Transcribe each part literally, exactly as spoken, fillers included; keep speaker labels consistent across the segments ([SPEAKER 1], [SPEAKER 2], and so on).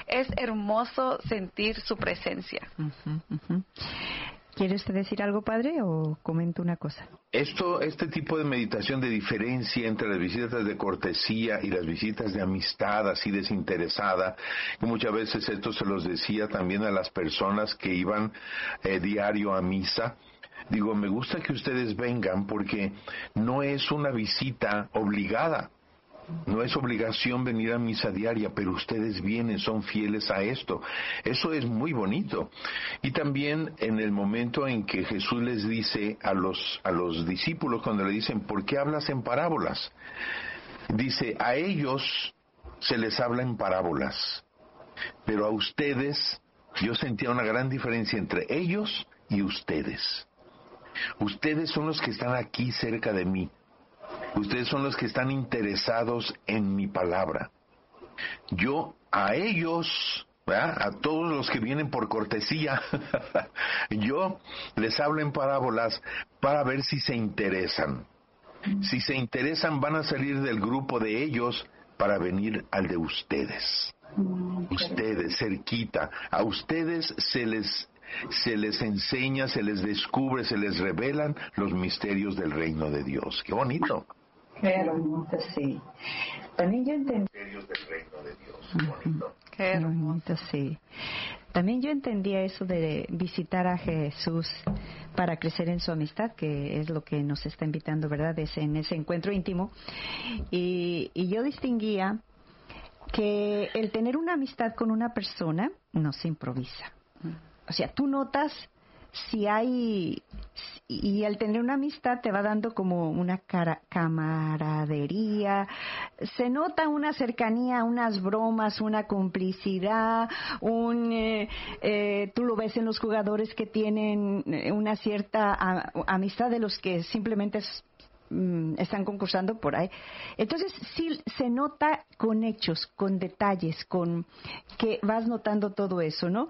[SPEAKER 1] es hermoso sentir su presencia.
[SPEAKER 2] Uh-huh, uh-huh. ¿Quiere usted decir algo, padre, o comento una cosa?
[SPEAKER 3] Esto, este tipo de meditación de diferencia entre las visitas de cortesía y las visitas de amistad así desinteresada, y muchas veces esto se los decía también a las personas que iban eh, diario a misa. Digo, me gusta que ustedes vengan porque no es una visita obligada. No es obligación venir a misa diaria, pero ustedes vienen, son fieles a esto. Eso es muy bonito. Y también en el momento en que Jesús les dice a los, a los discípulos, cuando le dicen, ¿por qué hablas en parábolas? Dice, a ellos se les habla en parábolas, pero a ustedes, yo sentía una gran diferencia entre ellos y ustedes. Ustedes son los que están aquí cerca de mí. Ustedes son los que están interesados en mi palabra. Yo a ellos, ¿verdad?, a todos los que vienen por cortesía, yo les hablo en parábolas para ver si se interesan. Si se interesan, van a salir del grupo de ellos para venir al de ustedes. Ustedes, cerquita. A ustedes se les... se les enseña, se les descubre, se les revelan los misterios del reino de Dios. ¡Qué bonito!
[SPEAKER 2] Qué hermoso, sí. También yo entendí...
[SPEAKER 3] Misterios del reino de Dios. ¡Qué bonito!
[SPEAKER 2] Qué hermoso, sí. También yo entendía eso de visitar a Jesús para crecer en su amistad, que es lo que nos está invitando, ¿verdad? Es en ese encuentro íntimo. Y, y yo distinguía que el tener una amistad con una persona no se improvisa. O sea, tú notas si hay, y al tener una amistad te va dando como una cara, camaradería, se nota una cercanía, unas bromas, una complicidad, un, eh, eh, tú lo ves en los jugadores que tienen una cierta a, amistad de los que simplemente es, mm, están concursando por ahí. Entonces sí se nota con hechos, con detalles, con que vas notando todo eso, ¿no?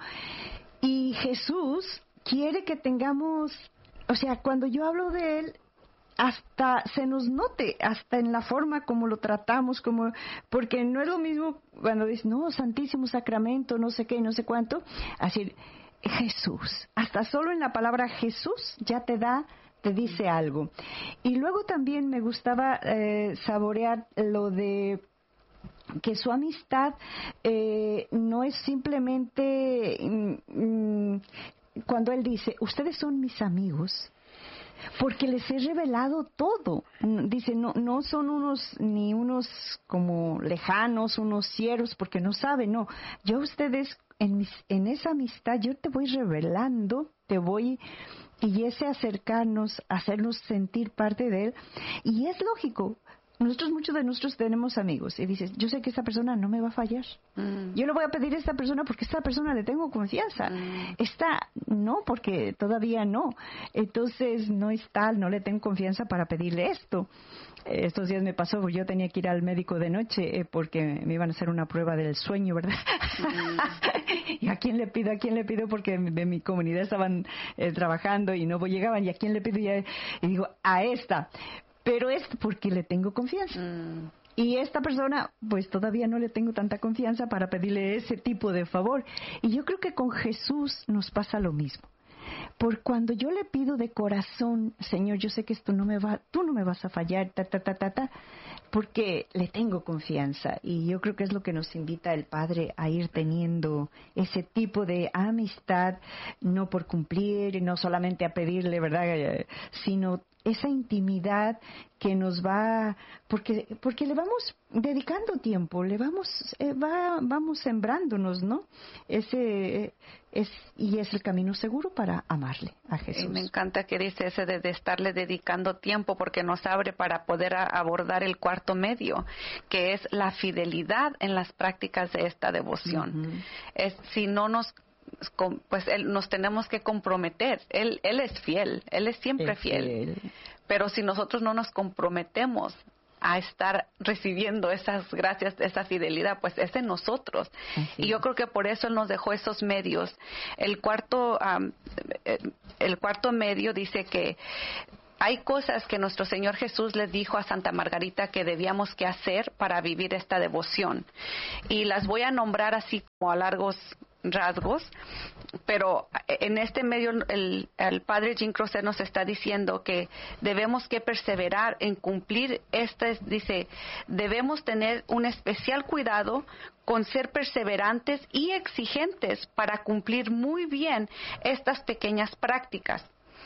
[SPEAKER 2] Y Jesús quiere que tengamos, o sea, cuando yo hablo de Él, hasta se nos note, hasta en la forma como lo tratamos, como porque no es lo mismo cuando dices, no, Santísimo Sacramento, no sé qué, no sé cuánto, así, Jesús, hasta solo en la palabra Jesús ya te da, te dice algo. Y luego también me gustaba eh, saborear lo de que su amistad eh, no es simplemente mm, cuando él dice, ustedes son mis amigos porque les he revelado todo. Dice, no, no son unos ni unos como lejanos, unos siervos porque no saben, no, yo a ustedes en, mis, en esa amistad yo te voy revelando, te voy, y ese acercarnos, hacernos sentir parte de él. Y es lógico, nosotros, muchos de nosotros tenemos amigos y dices, yo sé que esta persona no me va a fallar. Mm. Yo le voy a pedir a esta persona porque esta persona le tengo confianza. Mm. Esta no, porque todavía no. Entonces no es tal, no le tengo confianza para pedirle esto. Estos días me pasó, yo tenía que ir al médico de noche eh, porque me iban a hacer una prueba del sueño, ¿verdad? Mm. ¿Y a quién le pido? ¿A quién le pido? Porque de mi comunidad estaban eh, trabajando y no llegaban. ¿Y a quién le pido? Y, y digo, a esta. Pero es porque le tengo confianza. Mm. Y esta persona, pues todavía no le tengo tanta confianza para pedirle ese tipo de favor. Y yo creo que con Jesús nos pasa lo mismo. Por cuando yo le pido de corazón, Señor, yo sé que esto no me va, tú no me vas a fallar, ta, ta, ta, ta, ta, porque le tengo confianza. Y yo creo que es lo que nos invita el Padre a ir teniendo ese tipo de amistad, no por cumplir, no solamente a pedirle, ¿verdad?, sino esa intimidad que nos va, porque porque le vamos dedicando tiempo, le vamos eh, va, vamos sembrándonos, ¿no? Ese es y es el camino seguro para amarle a Jesús.
[SPEAKER 1] Y me encanta que dice ese de, de estarle dedicando tiempo, porque nos abre para poder a, abordar el cuarto medio, que es la fidelidad en las prácticas de esta devoción. Uh-huh. Es si no nos pues él, nos tenemos que comprometer. Él, él es fiel, él es siempre es fiel. fiel. Pero si nosotros no nos comprometemos a estar recibiendo esas gracias, esa fidelidad, pues es en nosotros. Así y yo creo que por eso él nos dejó esos medios. El cuarto, um, el cuarto medio dice que hay cosas que nuestro Señor Jesús le dijo a Santa Margarita que debíamos que hacer para vivir esta devoción. Y las voy a nombrar así como a largos rasgos, pero en este medio el, el padre Jim Crosser nos está diciendo que debemos que perseverar en cumplir estas, dice, debemos tener un especial cuidado con ser perseverantes y exigentes para cumplir muy bien estas pequeñas prácticas,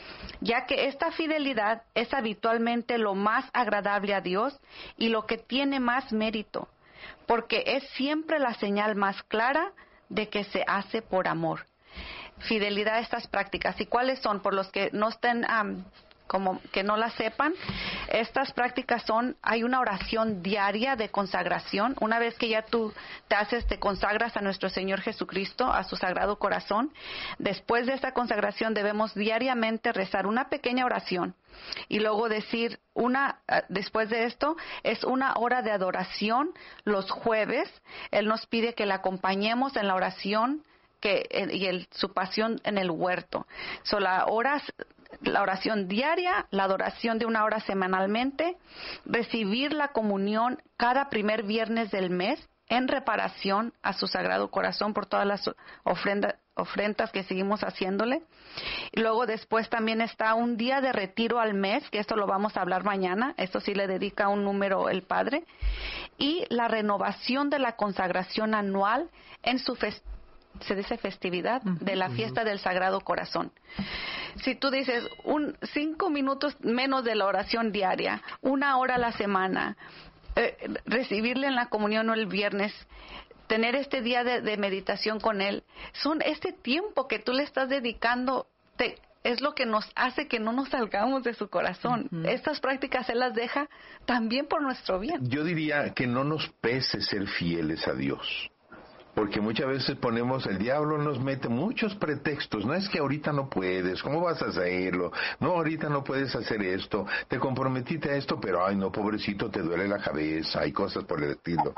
[SPEAKER 1] ya que esta fidelidad es habitualmente lo más agradable a Dios y lo que tiene más mérito, porque es siempre la señal más clara de que se hace por amor. Fidelidad a estas prácticas. ¿Y cuáles son? Por los que no estén, um, como que no las sepan, estas prácticas son, hay una oración diaria de consagración. Una vez que ya tú te haces, te consagras a nuestro Señor Jesucristo, a su Sagrado Corazón, después de esta consagración debemos diariamente rezar una pequeña oración. Y luego decir una, después de esto, es una hora de adoración los jueves. Él nos pide que le acompañemos en la oración que, y el, su pasión en el huerto. So, la, horas, la oración diaria, la adoración de una hora semanalmente, recibir la comunión cada primer viernes del mes en reparación a su Sagrado Corazón por todas las ofrendas, ofrendas que seguimos haciéndole. Y luego después también está un día de retiro al mes, que esto lo vamos a hablar mañana, esto sí le dedica un número el Padre, y la renovación de la consagración anual en su festividad, se dice festividad, uh-huh, de la fiesta uh-huh. del Sagrado Corazón. Si tú dices un cinco minutos menos de la oración diaria, una hora a la semana, eh, recibirle en la comunión el viernes, tener este día de, de meditación con Él, son este tiempo que tú le estás dedicando, te, es lo que nos hace que no nos salgamos de su corazón. Uh-huh. Estas prácticas Él las deja también por nuestro bien.
[SPEAKER 3] Yo diría que no nos pese ser fieles a Dios. Porque muchas veces ponemos, el diablo nos mete muchos pretextos. No es que ahorita no puedes, ¿cómo vas a hacerlo? No, ahorita no puedes hacer esto. Te comprometiste a esto, pero ay no, pobrecito, te duele la cabeza. Hay cosas por el estilo.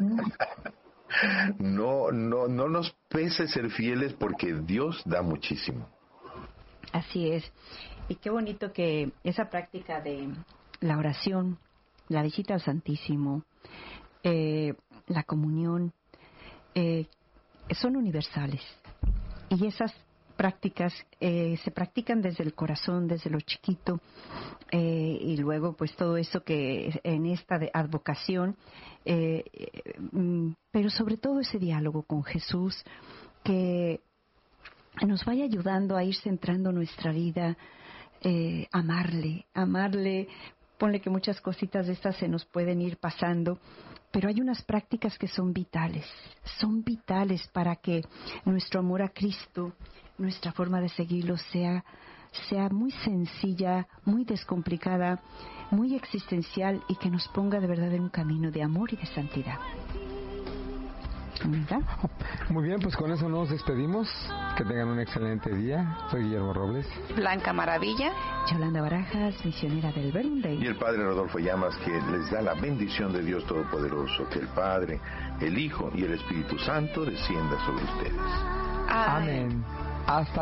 [SPEAKER 3] No, no, no nos pese ser fieles porque Dios da muchísimo.
[SPEAKER 2] Así es. Y qué bonito que esa práctica de la oración, la visita al Santísimo, eh, la comunión, Eh, son universales y esas prácticas eh, se practican desde el corazón, desde lo chiquito, eh, y luego pues todo eso que en esta de advocación, eh, eh, pero sobre todo ese diálogo con Jesús que nos vaya ayudando a ir centrando nuestra vida, eh, amarle, amarle. Ponle que muchas cositas de estas se nos pueden ir pasando, pero hay unas prácticas que son vitales, son vitales para que nuestro amor a Cristo, nuestra forma de seguirlo sea, sea muy sencilla, muy descomplicada, muy existencial y que nos ponga de verdad en un camino de amor y de santidad. ¿Verdad?
[SPEAKER 4] Muy bien, pues con eso nos despedimos. Que tengan un excelente día. Soy Guillermo Robles.
[SPEAKER 1] Blanca Maravilla.
[SPEAKER 2] Yolanda Barajas, misionera del Verbum Dei.
[SPEAKER 3] Y el Padre Rodolfo Llamas, que les da la bendición de Dios Todopoderoso, que el Padre, el Hijo y el Espíritu Santo descienda sobre ustedes.
[SPEAKER 4] Amén. Amén. Hasta